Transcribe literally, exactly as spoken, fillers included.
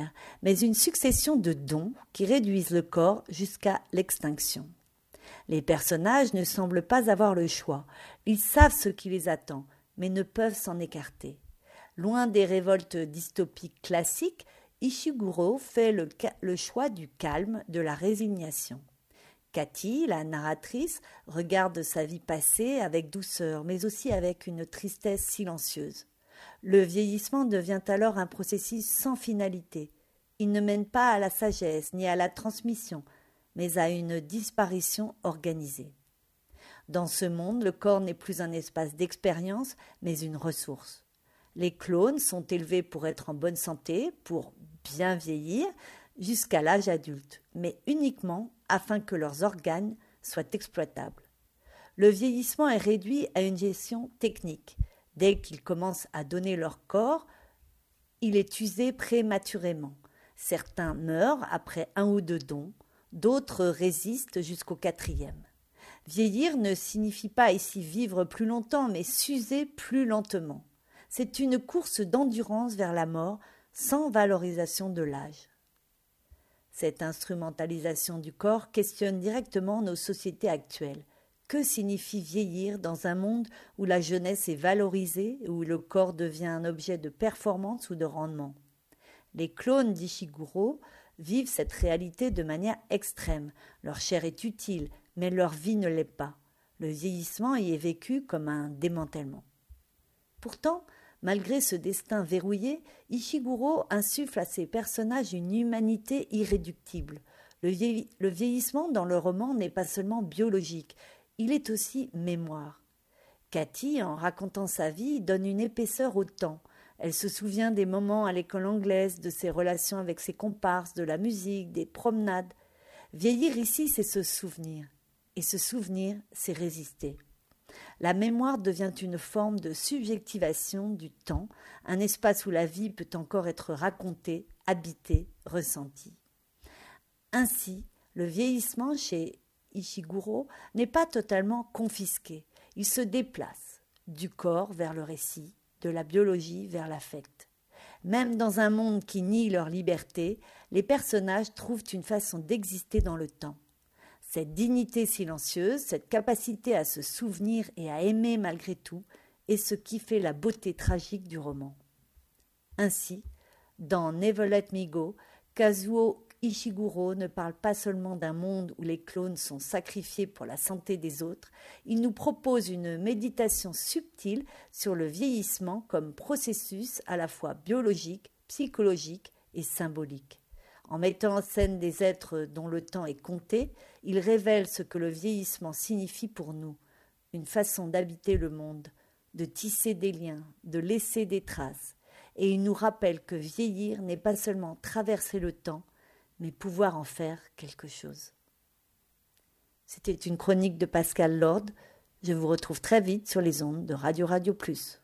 éphémère, mais une succession de dons qui réduisent le corps jusqu'à l'extinction. Les personnages ne semblent pas avoir le choix. Ils savent ce qui les attend, mais ne peuvent s'en écarter. Loin des révoltes dystopiques classiques, Ishiguro fait le, le choix du calme, de la résignation. Cathy, la narratrice, regarde sa vie passée avec douceur, mais aussi avec une tristesse silencieuse. Le vieillissement devient alors un processus sans finalité. Il ne mène pas à la sagesse ni à la transmission, mais à une disparition organisée. Dans ce monde, le corps n'est plus un espace d'expérience, mais une ressource. Les clones sont élevés pour être en bonne santé, pour bien vieillir, jusqu'à l'âge adulte, mais uniquement afin que leurs organes soient exploitables. Le vieillissement est réduit à une gestion technique. Dès qu'ils commencent à donner leur corps, il est usé prématurément. Certains meurent après un ou deux dons, d'autres résistent jusqu'au quatrième. Vieillir ne signifie pas ici vivre plus longtemps, mais s'user plus lentement. C'est une course d'endurance vers la mort sans valorisation de l'âge. Cette instrumentalisation du corps questionne directement nos sociétés actuelles. Que signifie vieillir dans un monde où la jeunesse est valorisée et où le corps devient un objet de performance ou de rendement? Les clones d'Ishiguro vivent cette réalité de manière extrême. Leur chair est utile, mais leur vie ne l'est pas. Le vieillissement y est vécu comme un démantèlement. Pourtant, malgré ce destin verrouillé, Ishiguro insuffle à ses personnages une humanité irréductible. Le, vieilli- le vieillissement dans le roman n'est pas seulement biologique, il est aussi mémoire. Cathy, en racontant sa vie, donne une épaisseur au temps. Elle se souvient des moments à l'école anglaise, de ses relations avec ses comparses, de la musique, des promenades. Vieillir ici, c'est se souvenir. Et se souvenir, c'est résister. La mémoire devient une forme de subjectivation du temps, un espace où la vie peut encore être racontée, habitée, ressentie. Ainsi, le vieillissement chez Ishiguro n'est pas totalement confisqué. Il se déplace du corps vers le récit, de la biologie vers l'affect. Même dans un monde qui nie leur liberté, les personnages trouvent une façon d'exister dans le temps. Cette dignité silencieuse, cette capacité à se souvenir et à aimer malgré tout, est ce qui fait la beauté tragique du roman. Ainsi, dans Never Let Me Go, Kazuo Ishiguro ne parle pas seulement d'un monde où les clones sont sacrifiés pour la santé des autres, il nous propose une méditation subtile sur le vieillissement comme processus à la fois biologique, psychologique et symbolique. En mettant en scène des êtres dont le temps est compté, il révèle ce que le vieillissement signifie pour nous, une façon d'habiter le monde, de tisser des liens, de laisser des traces, et il nous rappelle que vieillir n'est pas seulement traverser le temps, mais pouvoir en faire quelque chose. C'était une chronique de Pascal Lord. Je vous retrouve très vite sur les ondes de Radio Radio Plus.